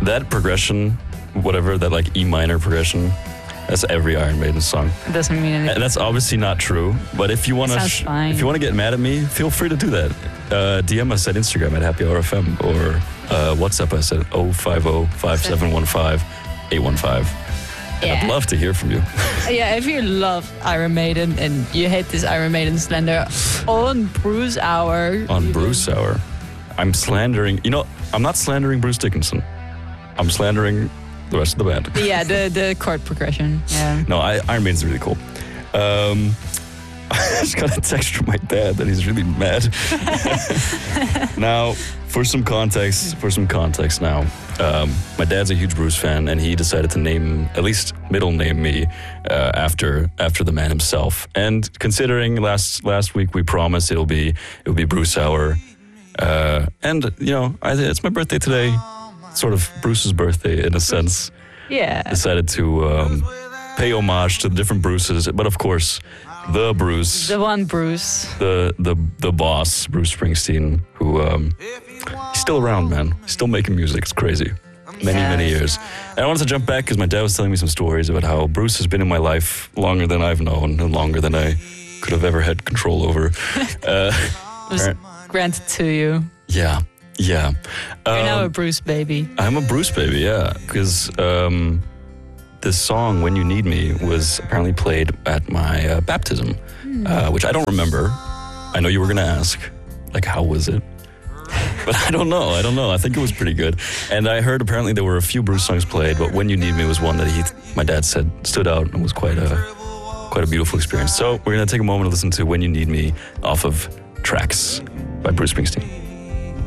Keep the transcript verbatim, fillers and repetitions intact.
that progression, whatever, that like E minor progression, that's every Iron Maiden song. It doesn't mean anything. And that's obviously not true. But if you want to, sh- if you want to get mad at me, feel free to do that. Uh, D M us at Instagram at Happy Hour F M or uh, WhatsApp us at oh five oh, five seven one five, eight one five. And yeah. I'd love to hear from you. Yeah, if you love Iron Maiden and you hate this Iron Maiden slander on Bruce Hour. On Bruce Hour. I'm slandering, you know, I'm not slandering Bruce Dickinson. I'm slandering the rest of the band. Yeah, the, the chord progression. Yeah. No, I, Iron Maiden's really cool. Um, I just got a text from my dad that he's really mad. Now, for some context, for some context now, um, my dad's a huge Bruce fan, and he decided to name, at least middle name me, uh, after after the man himself. And considering last last week we promised it'll be it'll be Bruce Hour, uh, and you know, I, it's my birthday today, sort of Bruce's birthday in a sense. Yeah. Decided to um, pay homage to the different Bruces, but of course, the Bruce, the one Bruce, the the the boss, Bruce Springsteen, who um, he's still around, man. He's still making music. It's crazy. Many yeah. many years. And I wanted to jump back because my dad was telling me some stories about how Bruce has been in my life longer than I've known and longer than I could have ever had control over. uh, it was granted to you. Yeah. Yeah. You're um, now a Bruce baby. I'm a Bruce baby, yeah. Because um, this song, When You Need Me, was apparently played at my uh, baptism, mm. uh, which I don't remember. I know you were going to ask, like, how was it? But I don't know. I don't know. I think it was pretty good. And I heard apparently there were a few Bruce songs played, but When You Need Me was one that he, my dad said, stood out and was quite a, quite a beautiful experience. So we're going to take a moment to listen to When You Need Me off of Tracks by Bruce Springsteen.